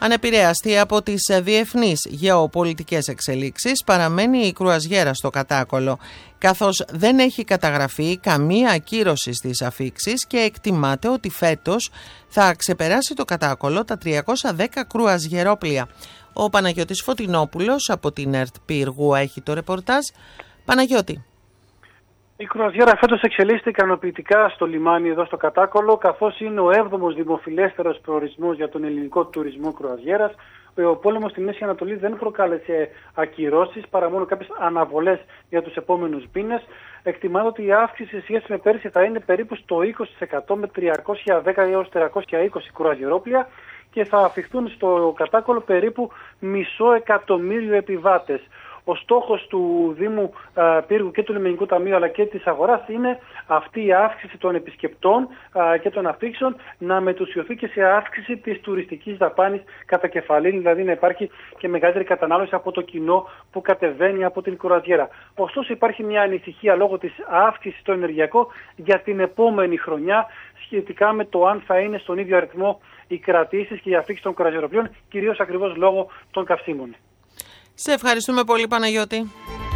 Ανεπηρέαστη από τις διεθνείς γεωπολιτικές εξελίξεις παραμένει η κρουαζιέρα στο Κατάκολο, καθώς δεν έχει καταγραφεί καμία ακύρωση στις αφίξεις και εκτιμάται ότι φέτος θα ξεπεράσει το Κατάκολο τα 310 κρουαζιερόπλια. Ο Παναγιώτης Φωτεινόπουλος από την ΕΡΤ Πύργου έχει το ρεπορτάζ. Παναγιώτη. Η κρουαζιέρα φέτος εξελίσσεται ικανοποιητικά στο λιμάνι εδώ στο Κατάκολο, καθώς είναι ο 7ος δημοφιλέστερος προορισμός για τον ελληνικό τουρισμό κρουαζιέρας. Ο πόλεμος στη Μέση Ανατολή δεν προκάλεσε ακυρώσεις, παρά μόνο κάποιες αναβολές για τους επόμενους μήνες. Εκτιμάται ότι η αύξηση σε σχέση με πέρσι θα είναι περίπου στο 20% με 310 έως 420 κρουαζιερόπλια και θα αφιχθούν στο Κατάκολο περίπου 500.000 επιβάτες. Ο στόχος του Δήμου Πύργου και του Λιμενικού Ταμείου αλλά και της αγοράς είναι αυτή η αύξηση των επισκεπτών και των αφίξεων να μετουσιωθεί και σε αύξηση της τουριστικής δαπάνης κατά κεφαλήν, δηλαδή να υπάρχει και μεγαλύτερη κατανάλωση από το κοινό που κατεβαίνει από την κρουαζιέρα. Ωστόσο υπάρχει μια ανησυχία λόγω της αύξησης στο ενεργειακό για την επόμενη χρονιά σχετικά με το αν θα είναι στον ίδιο αριθμό οι κρατήσεις και οι αφίξεις των κρουαζιεροπλοίων, κυρίως ακριβώς λόγω των καυσίμων. Σε ευχαριστούμε πολύ, Παναγιώτη.